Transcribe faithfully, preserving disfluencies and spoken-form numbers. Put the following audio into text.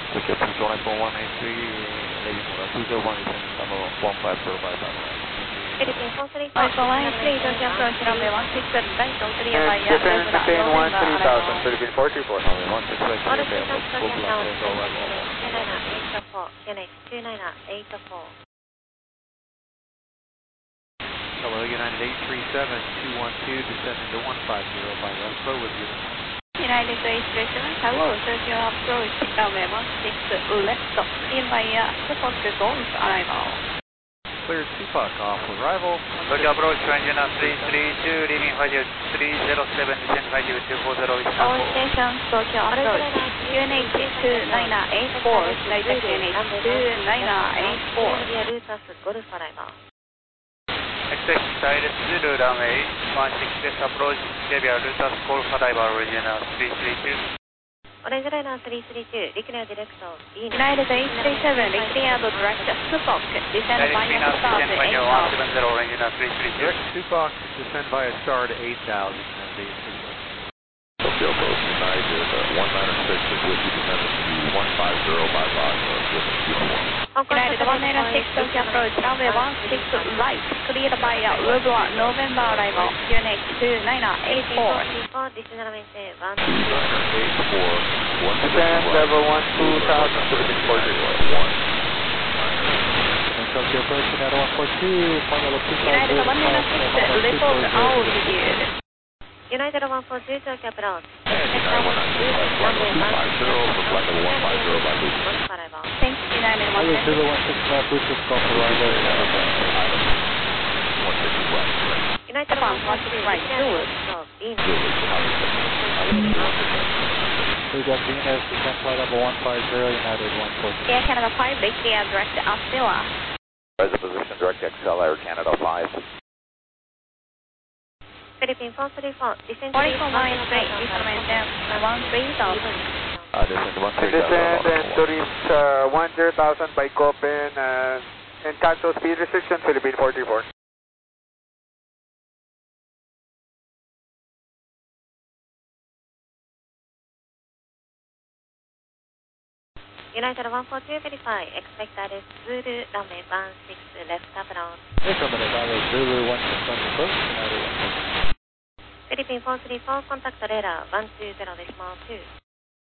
Okay, please one nine four one eight three, lady two zero one descend level one five zero five five. Philippine four three four, one eight three, Tokyo approach runway one six, right on clear by Descend, descend one three thousand, Philippine four three four. Runway one six right Order clear, to Tokyo full approach, black, go right one. two nine eight four, Unit two nine eight four. Hello, United eight three seven two one two, descend into one five zero by left, slow with you. United eight three seven, hello, Tokyo approach runway one six, left, clear by Tupac Golf arrival. Clear Tupac off arrival. Tokyo approach, engine three three two, leaving five three zero seven, descend five two four zero, All stations, Tokyo approach, U N H two nine eight four, flight U N H two nine eight four. Access direct to runway one six, approach, Xavier Lutas Golf arrival, regional three three two. Orange Liner three three two, declare direct United eight three seven, declare direct Tupac, descend via star to eight thousand. one seven zero, regional three three two. Tupac, descend via star to eight thousand. Tokyo approach United uh, one nine six is with you, descending to one five zero by five, uh, with two four. United one nine six, Tokyo approach, runway one six right, cleared by Rover November arrival, U N H two nine eight four. two nine eight four, one six Descend right, level one two thousand, Philippine four three four. one. Tokyo approach United one four two, final two five United zero. one nine six, report altitude. United one four two, Tokyo approach. United one nine six, flight level two five zero, for flight level one five zero by Boost. Thanks, United one nine six. zero one six, Boost Golf arrival, one six right. United one one six right, Zulu. We got Venus, descend flight level one five zero, United one four two. Air Canada five, declare direct Astilla. Present position, direct X L Air Canada five. Philippine four three four, descend to one three, descend maintain one three thousand. Uh, descend one three Descend thousand. and to reach uh, one zero thousand by Copen uh, and cancel speed restriction, Philippine four three four. United one four two, verify, expect that is Zulu, runway one six, left approach. Incoming Bravo Zulu one six on approach, United one four two. Philippine four three four, contact radar one two zero decimal two.